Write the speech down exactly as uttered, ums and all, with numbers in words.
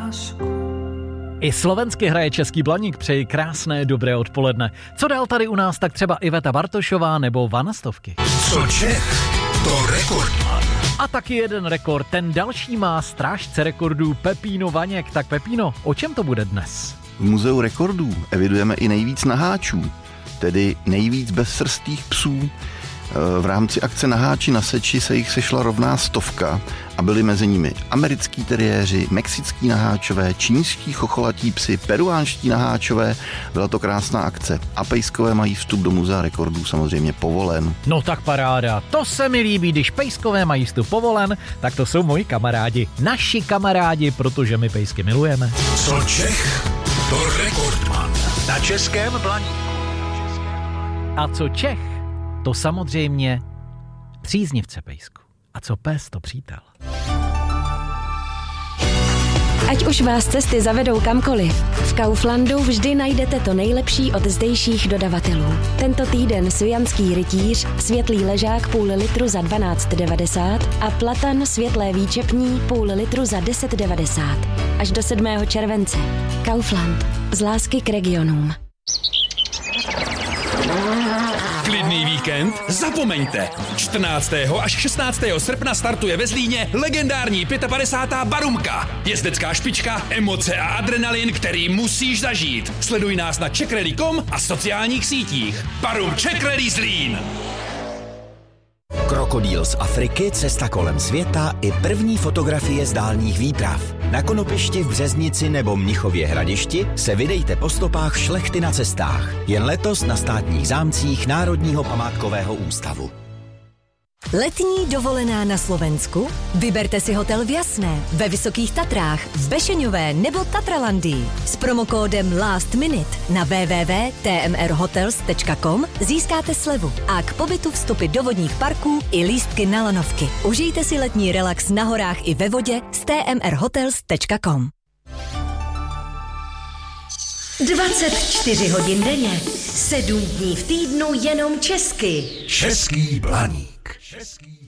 lásku. I slovensky hraje Český Blaník, přeji krásné dobré odpoledne. Co dál tady u nás, tak třeba Iveta Bartošová nebo Vana Stovky. Co Čech, to Rekordman. A taky jeden rekord, ten další má strážce rekordů Pepíno Vaněk. Tak Pepíno, o čem to bude dnes? V Muzeu rekordů evidujeme i nejvíc naháčů, tedy nejvíc bezsrstých psů. V rámci akce Naháči na seči se jich sešla rovná stovka a byli mezi nimi americký teriéři, mexický naháčové, čínští chocholatí psi, peruánští naháčové. Byla to krásná akce a pejskové mají vstup do Muzea rekordů samozřejmě povolen. No tak paráda, to se mi líbí, když pejskové mají vstup povolen, tak to jsou moji kamarádi, naši kamarádi, protože my pejsky milujeme. Co Čech, to Rekordman. Na Českém Blaníku. A co Čech, to samozřejmě příznivce pejsku. A co pes, to přítel. Ať už vás cesty zavedou kamkoliv, v Kauflandu vždy najdete to nejlepší od zdejších dodavatelů. Tento týden svijanský rytíř, světlý ležák půl litru za dvanáct devadesát a platan světlé výčepní půl litru za deset devadesát. Až do sedmého července. Kaufland. Z lásky k regionům. Klidný víkend? Zapomeňte! čtrnáctého až šestnáctého srpna startuje ve Zlíně legendární padesátá pátá Barumka. Jezdecká špička, emoce a adrenalin, který musíš zažít. Sleduj nás na czech rally tečka com a sociálních sítích. Barum Czech Rally Zlín! Krokodýl z Afriky, cesta kolem světa i první fotografie z dálních výprav. Na Konopišti v Březnici nebo Mnichově Hradišti se vydejte po stopách šlechty na cestách. Jen letos na státních zámcích Národního památkového ústavu. Letní dovolená na Slovensku? Vyberte si hotel v Jasné, ve Vysokých Tatrách, v Bešeňové nebo Tatralandii. S promokódem Last Minute na w w w tečka t m r hotels tečka com získáte slevu a k pobytu vstupy do vodních parků i lístky na lanovky. Užijte si letní relax na horách i ve vodě s t m r hotels tečka com. dvacet čtyři hodin denně, sedm dní v týdnu jenom česky. Český Blaník. Český